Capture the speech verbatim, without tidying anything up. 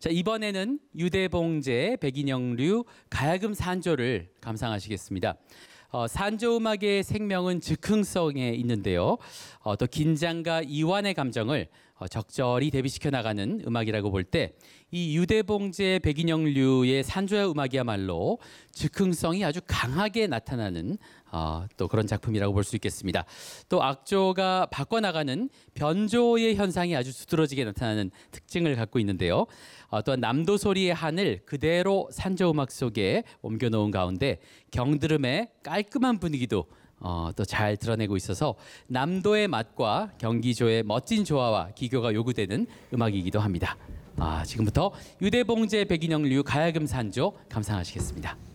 자, 이번에는 유대봉제, 백인영류, 가야금 산조를 감상하시겠습니다. 어, 산조 음악의 생명은 즉흥성에 있는데요. 어, 또 긴장과 이완의 감정을 어, 적절히 대비시켜 나가는 음악이라고 볼 때 이 유대봉제, 백인영류의 산조야 음악이야말로 즉흥성이 아주 강하게 나타나는 어, 또 그런 작품이라고 볼 수 있겠습니다. 또 악조가 바꿔나가는 변조의 현상이 아주 두드러지게 나타나는 특징을 갖고 있는데요. 어, 또한 남도 소리의 한을 그대로 산조 음악 속에 옮겨놓은 가운데 경드름의 깔끔한 분위기도 어, 또 잘 드러내고 있어서 남도의 맛과 경기조의 멋진 조화와 기교가 요구되는 음악이기도 합니다. 아, 지금부터 유대봉제, 백인영류, 가야금 산조 감상하시겠습니다.